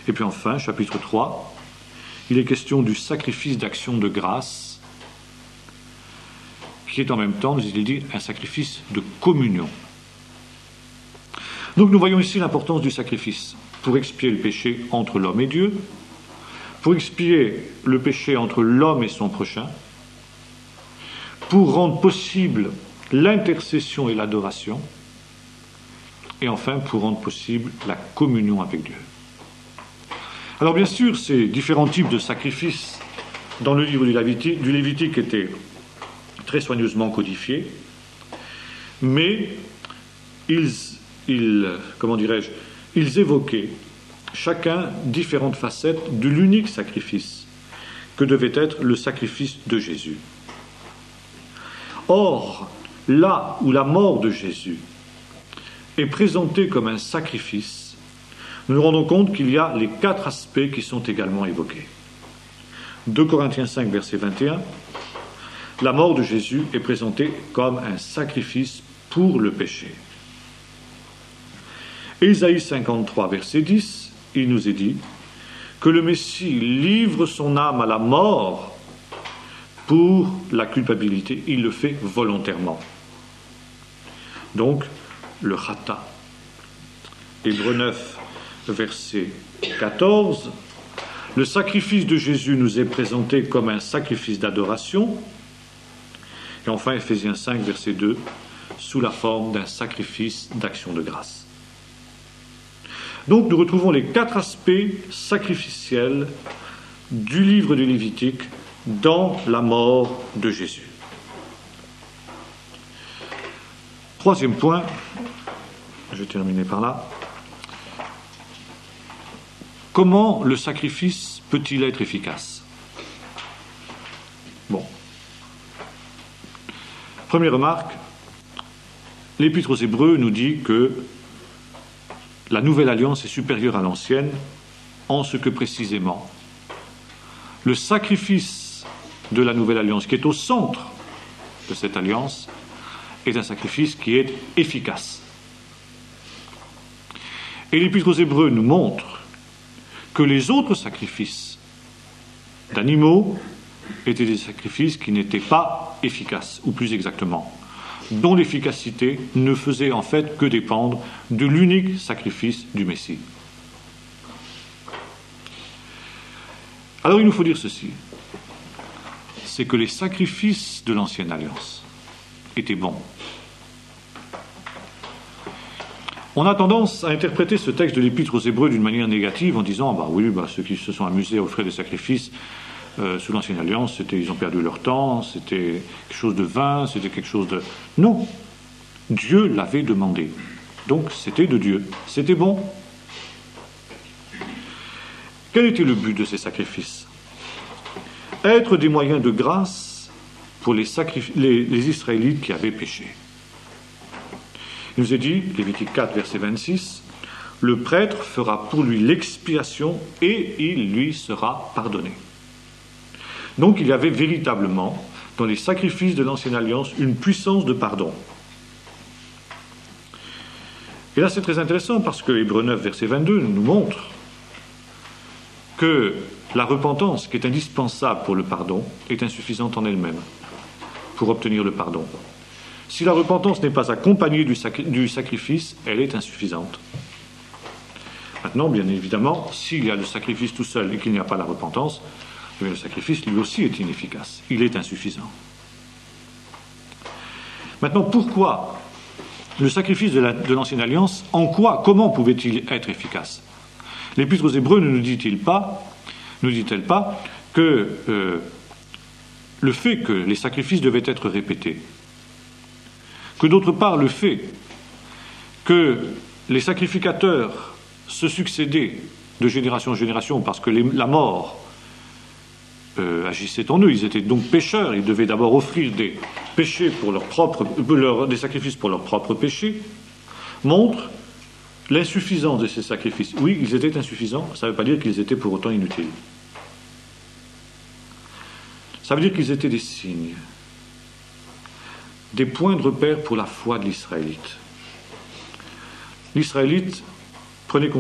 Et puis enfin, chapitre 3, il est question du sacrifice d'action de grâce, qui est en même temps, nous est dit, un sacrifice de communion. Donc nous voyons ici l'importance du sacrifice pour expier le péché entre l'homme et Dieu, pour expier le péché entre l'homme et son prochain, pour rendre possible l'intercession et l'adoration, et enfin pour rendre possible la communion avec Dieu. Alors bien sûr, ces différents types de sacrifices dans le livre du Lévitique étaient très soigneusement codifiés, mais ils évoquaient chacun différentes facettes de l'unique sacrifice que devait être le sacrifice de Jésus. Or, là où la mort de Jésus est présentée comme un sacrifice, nous nous rendons compte qu'il y a les 4 aspects qui sont également évoqués. 2 Corinthiens 5, verset 21, la mort de Jésus est présentée comme un sacrifice pour le péché. Ésaïe 53, verset 10, il nous est dit que le Messie livre son âme à la mort pour la culpabilité. Il le fait volontairement. Donc, le chata. Hébreux 9, verset 14, le sacrifice de Jésus nous est présenté comme un sacrifice d'adoration. Et enfin, Éphésiens 5, verset 2, sous la forme d'un sacrifice d'action de grâce. Donc, nous retrouvons les 4 aspects sacrificiels du livre du Lévitique dans la mort de Jésus. Troisième point, je vais terminer par là. Comment le sacrifice peut-il être efficace ? Bon. Première remarque, l'Épître aux Hébreux nous dit que la nouvelle alliance est supérieure à l'ancienne en ce que précisément le sacrifice de la nouvelle alliance qui est au centre de cette alliance est un sacrifice qui est efficace. Et l'Épître aux Hébreux nous montre que les autres sacrifices d'animaux étaient des sacrifices qui n'étaient pas efficaces, ou plus exactement, dont l'efficacité ne faisait en fait que dépendre de l'unique sacrifice du Messie. Alors il nous faut dire ceci, c'est que les sacrifices de l'Ancienne Alliance étaient bons. On a tendance à interpréter ce texte de l'Épître aux Hébreux d'une manière négative en disant ceux qui se sont amusés à offrir des sacrifices sous l'Ancienne Alliance, ils ont perdu leur temps, c'était quelque chose de vain, c'était quelque chose de... Non, Dieu l'avait demandé, donc c'était de Dieu, c'était bon. Quel était le but de ces sacrifices ? Être des moyens de grâce pour les Israélites qui avaient péché. Il nous est dit, Lévitique 4, verset 26, « Le prêtre fera pour lui l'expiation et il lui sera pardonné. » Donc il y avait véritablement, dans les sacrifices de l'Ancienne Alliance, une puissance de pardon. Et là c'est très intéressant parce que Hébreux 9, verset 22 nous montre que la repentance, qui est indispensable pour le pardon, est insuffisante en elle-même pour obtenir le pardon. Si la repentance n'est pas accompagnée du sacrifice, elle est insuffisante. Maintenant, bien évidemment, s'il y a le sacrifice tout seul et qu'il n'y a pas la repentance, le sacrifice lui aussi est inefficace. Il est insuffisant. Maintenant, pourquoi le sacrifice de l'Ancienne Alliance, comment pouvait-il être efficace ? L'Épître aux Hébreux ne nous dit-elle pas que le fait que les sacrifices devaient être répétés, que d'autre part le fait que les sacrificateurs se succédaient de génération en génération parce que la mort agissait en eux, ils étaient donc pécheurs, ils devaient d'abord offrir des sacrifices pour leurs propres péchés, montre l'insuffisance de ces sacrifices. Oui, ils étaient insuffisants, ça ne veut pas dire qu'ils étaient pour autant inutiles. Ça veut dire qu'ils étaient des signes, des points de repère pour la foi de l'Israélite. L'Israélite prenait